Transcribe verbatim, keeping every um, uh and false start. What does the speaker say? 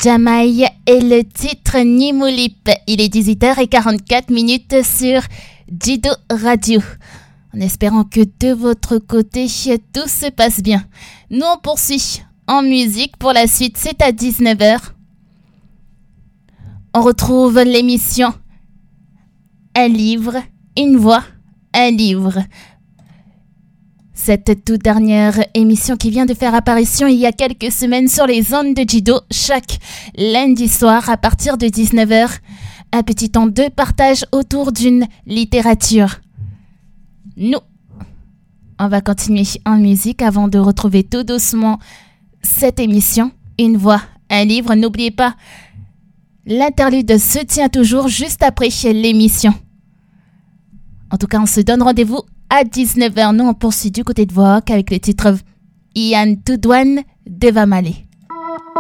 Jamaï et le titre Nimulip. Il est dix-huit heures quarante-quatre minutes sur Jido Radio. En espérant que de votre côté, tout se passe bien. Nous, on poursuit en musique. Pour la suite, c'est à dix-neuf heures. On retrouve l'émission Un livre, une voix, un livre. Cette toute dernière émission qui vient de faire apparition il y a quelques semaines sur les ondes de Jido, chaque lundi soir à partir de dix-neuf heures, un petit temps de partage autour d'une littérature. Nous, on va continuer en musique avant de retrouver tout doucement cette émission, une voix, un livre. N'oubliez pas, l'interlude se tient toujours juste après l'émission. En tout cas, on se donne rendez-vous à dix-neuf heures. Nous, on poursuit du côté de Vogue avec le titre Ian Tudwan Devamale.